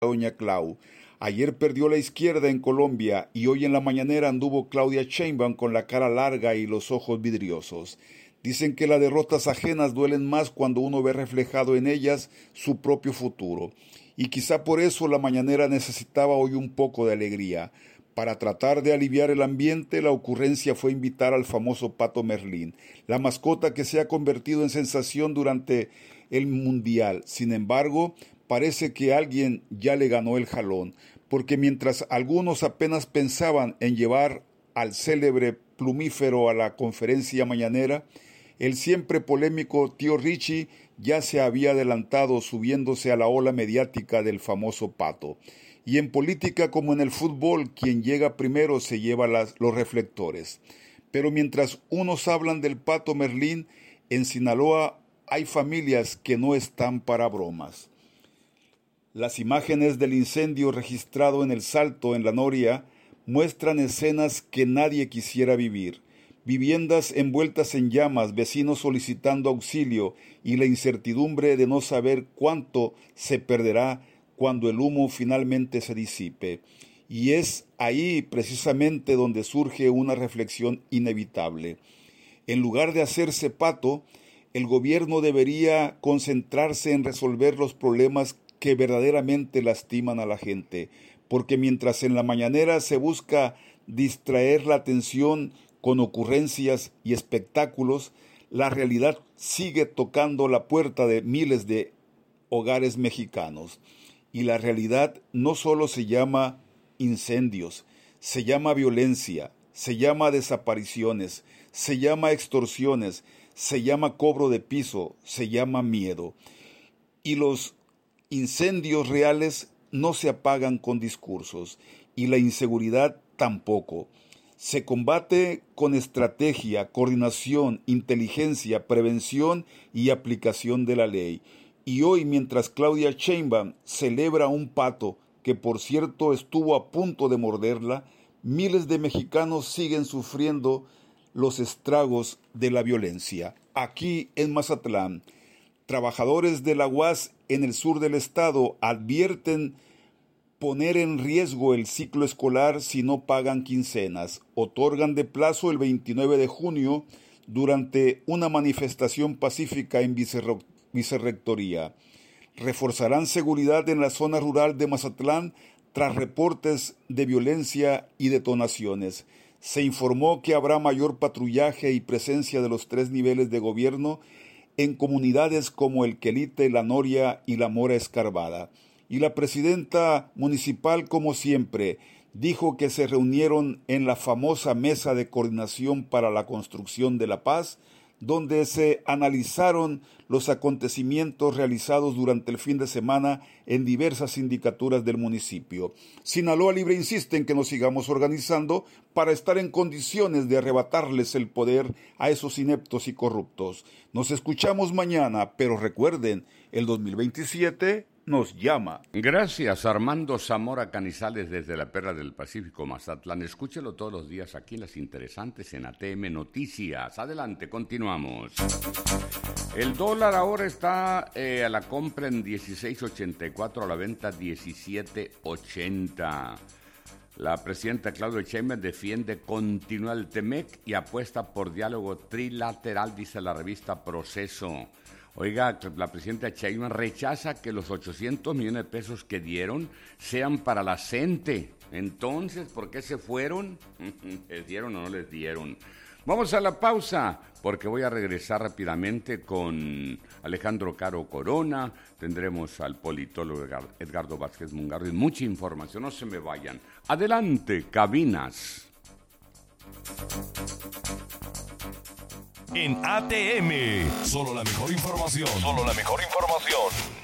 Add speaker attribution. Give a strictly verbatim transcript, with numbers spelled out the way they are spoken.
Speaker 1: doña Clau. Ayer perdió la izquierda en Colombia y hoy en la mañanera anduvo Claudia Sheinbaum con la cara larga y los ojos vidriosos. Dicen que las derrotas ajenas duelen más cuando uno ve reflejado en ellas su propio futuro. Y quizá por eso la mañanera necesitaba hoy un poco de alegría. Para tratar de aliviar el ambiente, la ocurrencia fue invitar al famoso Pato Merlín, la mascota que se ha convertido en sensación durante el Mundial. Sin embargo, parece que alguien ya le ganó el jalón, porque mientras algunos apenas pensaban en llevar al célebre plumífero a la conferencia mañanera, el siempre polémico tío Richie ya se había adelantado subiéndose a la ola mediática del famoso Pato. Y en política como en el fútbol, quien llega primero se lleva las, los reflectores. Pero mientras unos hablan del Pato Merlín, en Sinaloa hay familias que no están para bromas. Las imágenes del incendio registrado en El Salto, en La Noria, muestran escenas que nadie quisiera vivir. Viviendas envueltas en llamas, vecinos solicitando auxilio y la incertidumbre de no saber cuánto se perderá cuando el humo finalmente se disipe. Y es ahí precisamente donde surge una reflexión inevitable. En lugar de hacerse pato, el gobierno debería concentrarse en resolver los problemas que verdaderamente lastiman a la gente, porque mientras en la mañanera se busca distraer la atención con ocurrencias y espectáculos, la realidad sigue tocando la puerta de miles de hogares mexicanos. Y la realidad no solo se llama incendios, se llama violencia, se llama desapariciones, se llama extorsiones, se llama cobro de piso, se llama miedo. Y los incendios reales no se apagan con discursos, y la inseguridad tampoco. Se combate con estrategia, coordinación, inteligencia, prevención y aplicación de la ley. Y hoy, mientras Claudia Sheinbaum celebra un pato que, por cierto, estuvo a punto de morderla, miles de mexicanos siguen sufriendo los estragos de la violencia. Aquí en Mazatlán, trabajadores de la U A S en el sur del estado advierten poner en riesgo el ciclo escolar si no pagan quincenas. Otorgan de plazo el veintinueve de junio durante una manifestación pacífica en Vicerro- Vicerrectoría. Reforzarán seguridad en la zona rural de Mazatlán tras reportes de violencia y detonaciones. Se informó que habrá mayor patrullaje y presencia de los tres niveles de gobierno en comunidades como El Quelite, La Noria y La Mora Escarbada. Y la presidenta municipal, como siempre, dijo que se reunieron en la famosa Mesa de Coordinación para la Construcción de la Paz, donde se analizaron los acontecimientos realizados durante el fin de semana en diversas sindicaturas del municipio. Sinaloa Libre insiste en que nos sigamos organizando para estar en condiciones de arrebatarles el poder a esos ineptos y corruptos. Nos escuchamos mañana, pero recuerden, el dos mil veintisiete nos llama.
Speaker 2: Gracias, Armando Zamora Canizales desde la Perla del Pacífico, Mazatlán. Escúchelo todos los días aquí en Las Interesantes en A T M Noticias. Adelante, continuamos. El dólar ahora está eh, a la compra en dieciséis ochenta y cuatro, a la venta diecisiete ochenta. La presidenta Claudia Sheinbaum defiende continuar el Temec y apuesta por diálogo trilateral, dice la revista Proceso. Oiga, la presidenta Sheinbaum rechaza que los ochocientos millones de pesos que dieron sean para la CENTE. Entonces, ¿por qué se fueron? ¿Les dieron o no les dieron? Vamos a la pausa, porque voy a regresar rápidamente con Alejandro Caro Corona. Tendremos al politólogo Edgardo Vázquez Mungarro y mucha información. No se me vayan. Adelante, cabinas.
Speaker 3: En A T M, solo la mejor información. Solo la mejor información.